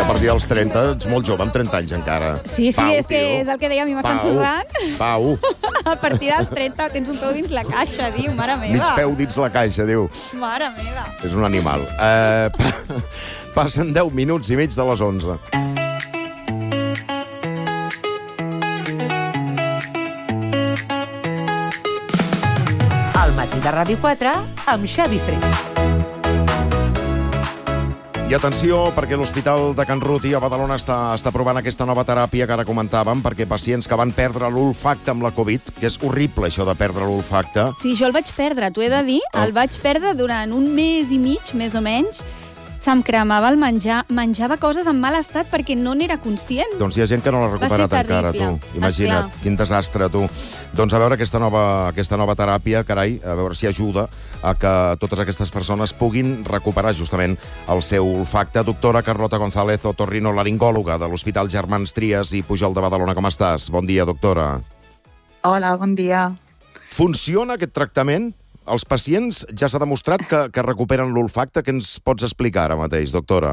partir dels 30 ets molt jove, amb 30 anys encara. Sí, Pau, és que és el que deia, a mi m'estan ensorrant. Pau. A partir dels 30 tens un peu dins la caixa, diu, mare meva. Mig peu dins la caixa, diu. Mare meva. És un animal. Passen 10 minuts i mig de les 11. Al matí de Ràdio 4 amb Xavi Freix. I atenció, perquè l'Hospital de Can Ruti a Badalona està provant aquesta nova teràpia que ara comentàvem, perquè pacients que van perdre l'olfacte amb la Covid, que és horrible això de perdre l'olfacte. Sí, jo el vaig perdre, t'ho he de dir. El vaig perdre durant un mes i mig, més o menys. Se'm cremava el menjar. Menjava coses en mal estat perquè no n'era conscient. Doncs hi ha gent que no l'ha recuperat encara, tu. Imagina't, quin desastre, tu. Doncs a veure aquesta nova teràpia, carai, a veure si ajuda a que totes aquestes persones puguin recuperar justament el seu olfacte. Doctora Carlota González, otorrinolaringòloga de l'Hospital Germans Trias i Pujol de Badalona, com estàs? Bon dia, doctora. Hola, bon dia. Funciona aquest tractament? Els pacients ja s'ha demostrat que recuperen l'olfacte. Què ens pots explicar ara mateix, doctora?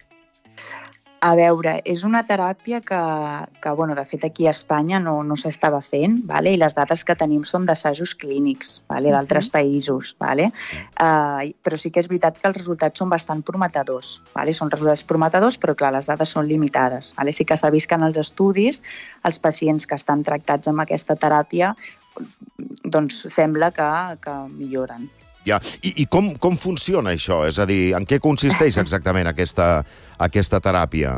A veure, és una teràpia que de fet, aquí a Espanya no s'estava fent, vale? I les dades que tenim són d'assajos clínics, vale? D'altres països. Vale? Però sí que és veritat que els resultats són bastant prometedors. Vale? Són resultats prometedors, però clar, les dades són limitades. Vale? Sí que s'ha vist que en els estudis els pacients que estan tractats amb aquesta teràpia doncs sembla que milloren. Ja. I com funciona això? És a dir, en què consisteix exactament aquesta teràpia?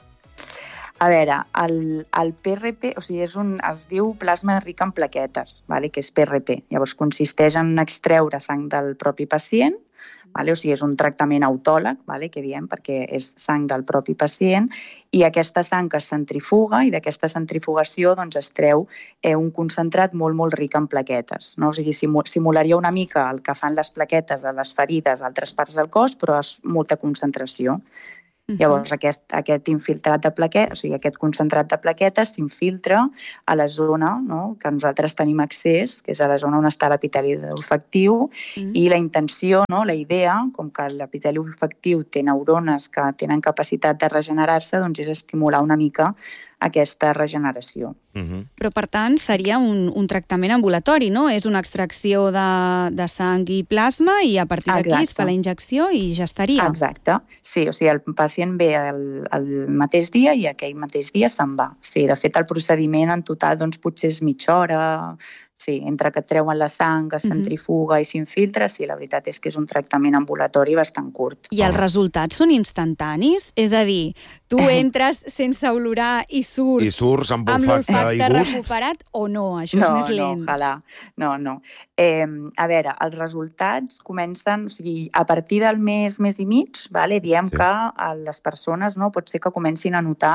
A veure, el PRP, o sigui, es diu plasma ric en plaquetes, vale? Que és PRP. Llavors, consisteix en extreure sang del propi pacient, vale? O sigui, és un tractament autòleg, vale? Que diem, perquè és sang del propi pacient, i aquesta sang es centrifuga, i d'aquesta centrifugació doncs, es treu un concentrat molt, molt ric en plaquetes. No? O sigui, simularia una mica el que fan les plaquetes a les ferides a altres parts del cos, però és molta concentració. Llavors, aquest infiltrat de plaquetes, o sigui, aquest concentrat de plaquetes s'infiltra a la zona, no?, que nosaltres tenim accés, que és a la zona on està l'epiteli olfactiu, i la intenció, no?, la idea, com que l'epiteli olfactiu té neurones que tenen capacitat de regenerar-se, doncs és estimular una mica aquesta regeneració. Però, per tant, seria un tractament ambulatori, no? És una extracció de sang i plasma i a partir d'aquí es fa la injecció i ja estaria. Exacte. Sí, o sigui, el pacient ve el mateix dia i aquell mateix dia se'n va. Sí, de fet, el procediment en total doncs, potser és mitja hora. Sí, entre que treuen la sang, es centrifuga i s'infiltra, sí, la veritat és que és un tractament ambulatori bastant curt. I els resultats són instantanis? És a dir, tu entres sense olorar i surts amb olfacte recuperat o no? Això és més lent. No, ojalà. No. A veure, els resultats comencen, o sigui, a partir del mes i mig, diem que les persones pot ser que comencin a notar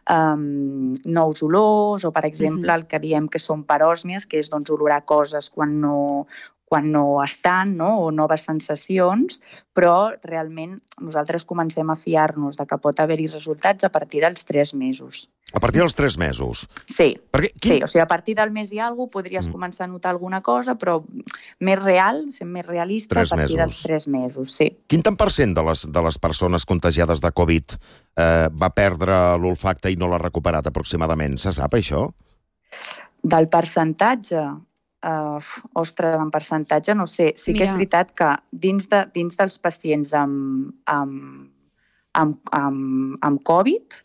nous olors o, per exemple, el que diem que són paròsmies, que és olorar coses quan no estan, no? O noves sensacions, però realment nosaltres comencem a fiar-nos de que pot haver-hi resultats a partir dels 3 mesos. A partir dels 3 mesos? Sí, sí, o sigui, a partir del mes i alguna cosa podries començar a notar alguna cosa, però més real, sent més realista, a partir dels 3 mesos, sí. Quin tant % de les persones contagiades de Covid va perdre l'olfacte i no l'ha recuperat aproximadament? Se sap això? Del percentatge? Ostres, en percentatge no sé. Sí que és veritat que dins dels pacients amb Covid,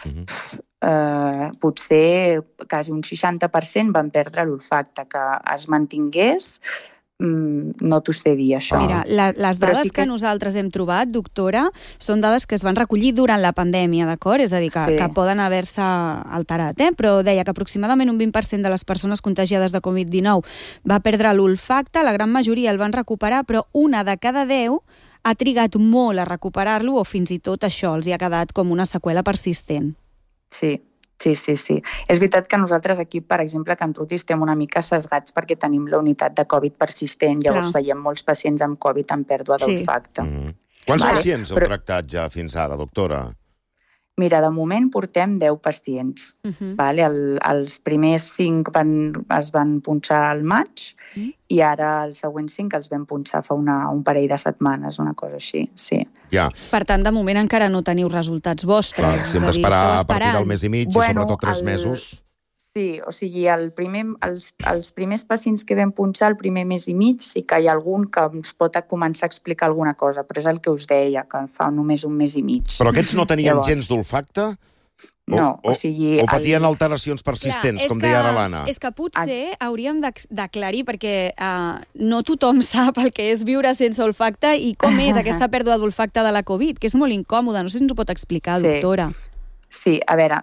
potser quasi un 60% van perdre l'olfacte. Que es mantingués, no t'ho sé dir, això. Mira, les dades que nosaltres hem trobat, doctora, són dades que es van recollir durant la pandèmia, d'acord? És a dir, que poden haver-se alterat, però deia que aproximadament un 20% de les persones contagiades de Covid-19 va perdre l'olfacte, la gran majoria el van recuperar, però una de cada 10 ha trigat molt a recuperar-lo o fins i tot això els hi ha quedat com una seqüela persistent. Sí. És veritat que nosaltres aquí, per exemple, a Can Ruti estem una mica sesgats perquè tenim la unitat de Covid persistent, llavors veiem molts pacients amb Covid amb pèrdua d'olfacte. Quants pacients heu tractat ja fins ara, doctora? Mira, de moment portem 10 pacients. Vale? Els primers 5 es van punxar al maig i ara els següents 5 els vam punxar fa un parell de setmanes, una cosa així, sí. Ja. Per tant, de moment encara no teniu resultats vostres. Clar, si hem d'esperar a partir del mes i mig i sobretot 3 mesos... Sí, o sigui, els primers pacients que vam punxar el primer mes i mig sí que hi ha algun que ens pot començar a explicar alguna cosa, però és el que us deia, que fa només un mes i mig. Però aquests no tenien gens d'olfacte? No, o sigui... O patien alteracions persistents, com deia ara l'Anna? És que potser hauríem d'aclarir, perquè no tothom sap el que és viure sense olfacte i com és aquesta pèrdua d'olfacte de la Covid, que és molt incòmoda. No sé si ens ho pot explicar, doctora. Sí, a veure,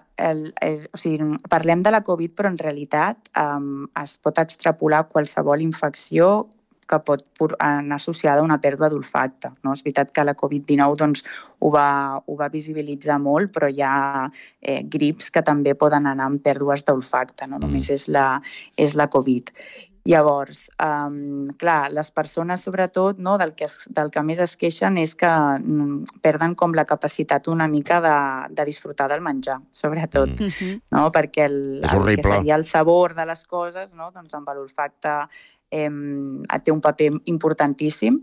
parlem de la Covid, però en realitat es pot extrapolar qualsevol infecció que pot anar associada a una pèrdua d'olfacte. No? És veritat que la Covid-19 doncs, ho va visibilitzar molt, però hi ha grips que també poden anar amb pèrdues d'olfacte, no només és la Covid. Llavors, clar, les persones, sobretot, no, del que més es queixen és que perden com la capacitat una mica de disfrutar del menjar, sobretot, no? Perquè el que seria el sabor de les coses, no? Doncs amb l'olfacte té un paper importantíssim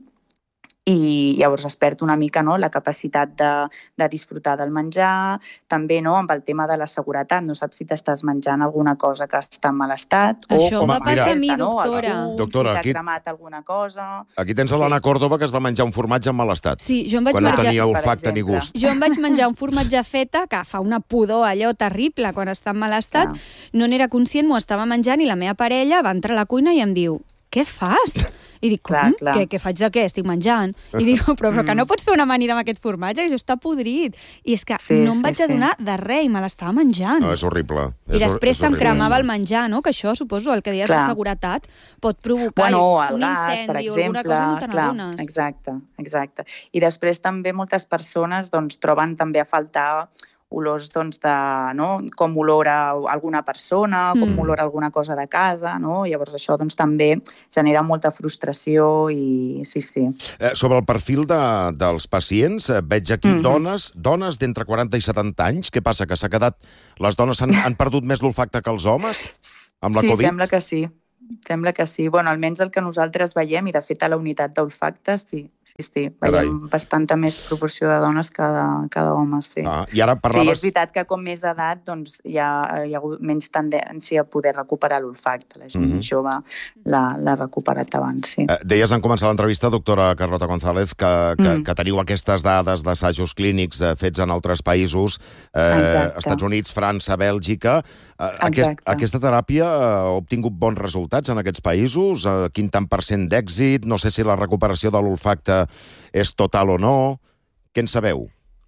i llavors es perd una mica, no, la capacitat de disfrutar del menjar, també, no, amb el tema de la seguretat, no saps si t'estàs menjant alguna cosa que està en mal estat Això va passar a mi, doctora. Doctora, si t'ha cremat alguna cosa... Aquí tens l'Anna Córdoba, que es va menjar un formatge en mal estat. Sí, jo em vaig menjar... Quan no tenia olfacte ni gust. Jo em vaig menjar un formatge feta, que fa una pudor allò terrible quan està en mal estat, no n'era conscient, m'ho estava menjant i la meva parella va entrar a la cuina i em diu: què fas? I dic, com? Què faig de què? Estic menjant. I dic, però que no pots fer una amanida amb aquest formatge, que això està podrit. I és que no em vaig adonar de res i me l'estava menjant. No, és horrible. I després se'm cremava el menjar, no? Que això, suposo, el que deies de seguretat, pot provocar un incendi o alguna cosa, no te n'adones. Exacte. I després també moltes persones troben també a faltar olors com olor a alguna persona, com olor a alguna cosa de casa, no? Llavors això també genera molta frustració i sí. Sobre el perfil dels pacients, veig aquí dones d'entre 40 i 70 anys. Què passa, que les dones han perdut més l'olfacte que els homes amb la Covid? Sí, sembla que sí. Bueno, almenys el que nosaltres veiem, i de fet a la unitat d'olfacte, sí. Veiem bastanta més proporció de dones que d'homes, sí. I ara parlaves... Sí, és veritat que com més edat doncs, hi ha hagut menys tendència a poder recuperar l'olfacte. La gent més jove l'ha recuperat abans, sí. Deies en començar l'entrevista, doctora Carlota González, que teniu aquestes dades d'assajos clínics fets en altres països, Estats Units, França, Bèlgica. Aquesta teràpia ha obtingut bons resultats en aquests països? Quin tant % d'èxit? No sé si la recuperació de l'olfacte és total o no. Què en sabeu?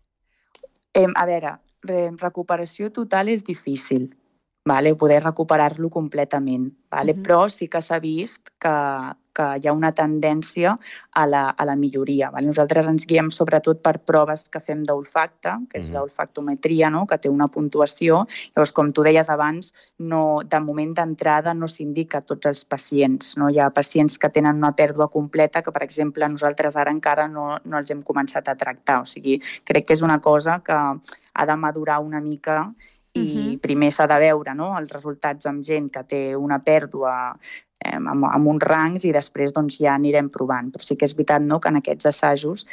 A veure, recuperació total és difícil, poder recuperar-lo completament, però sí que s'ha vist que hi ha una tendència a la milloria. Nosaltres ens guiem sobretot per proves que fem d'olfacte, que és l'olfactometria, que té una puntuació. Llavors, com tu deies abans, de moment d'entrada no s'indica a tots els pacients. Hi ha pacients que tenen una pèrdua completa que, per exemple, nosaltres ara encara no els hem començat a tractar. O sigui, crec que és una cosa que ha de madurar una mica i primer s'ha de veure els resultats amb gent que té una pèrdua amb uns rangs i després ja anirem provant. Però sí que és veritat que en aquests assajos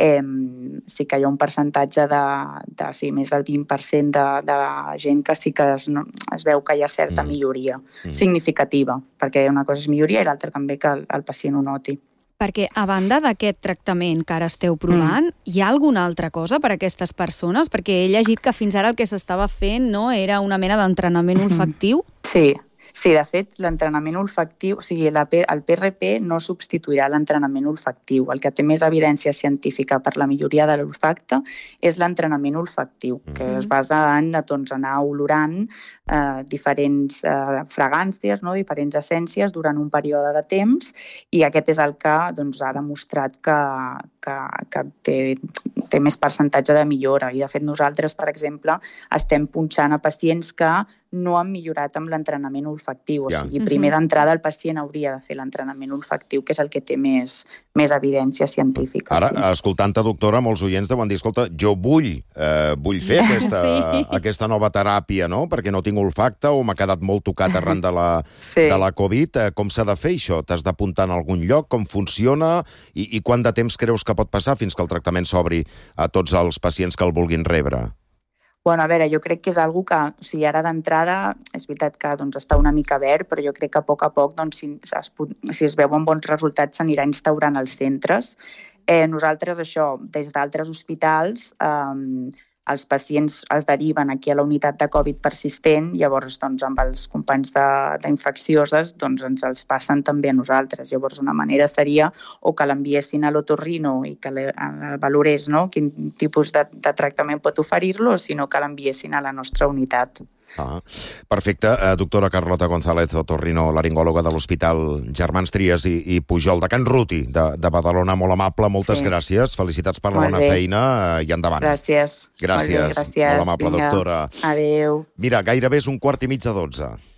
sí que hi ha un percentatge de més del 20% de la gent que sí que es veu que hi ha certa milloria significativa, perquè una cosa és milloria i l'altra també que el pacient ho noti. Perquè, a banda d'aquest tractament que ara esteu provant, hi ha alguna altra cosa per a aquestes persones? Perquè he llegit que fins ara el que s'estava fent era una mena d'entrenament olfactiu. Sí, de fet, l'entrenament olfactiu, o sigui, el PRP no substituirà l'entrenament olfactiu. El que té més evidència científica per la milloria de l'olfacte és l'entrenament olfactiu, que es basa en anar olorant diferents fragàncies, diferents essències durant un període de temps, i aquest és el que ha demostrat que té té més percentatge de millora. I, de fet, nosaltres, per exemple, estem punxant a pacients que no han millorat amb l'entrenament olfactiu. O sigui, primer d'entrada el pacient hauria de fer l'entrenament olfactiu, que és el que té més evidència científica. Ara, escoltant-te, doctora, molts oients deuen dir, escolta, jo vull fer aquesta nova teràpia, no?, perquè no tinc olfacte o m'ha quedat molt tocat arran de la Covid. Com s'ha de fer això? T'has d'apuntar en algun lloc? Com funciona? I quant de temps creus que pot passar fins que el tractament s'obri a tots els pacients que el vulguin rebre? Bueno, a veure, jo crec que és una que, o sigui, ara d'entrada, és veritat que està una mica verd, però jo crec que a poc, si es veuen bons resultats, s'anirà instaurant als centres. Nosaltres, això, des d'altres hospitals, els pacients es deriven aquí a la unitat de Covid persistent, llavors amb els companys d'infeccioses ens els passen també a nosaltres. Llavors una manera seria o que l'enviessin a l'otorrino i que valorés quin tipus de tractament pot oferir-lo, o sinó que l'enviessin a la nostra unitat. Perfecte. Doctora Carlota González, otorrinolaringòloga de l'Hospital Germans Trias i Pujol de Can Ruti de Badalona, molt amable, moltes gràcies, felicitats per la bona feina i endavant. Gràcies. Gràcies. Molt amable, doctora. Adéu. Mira, gairebé és 11:45.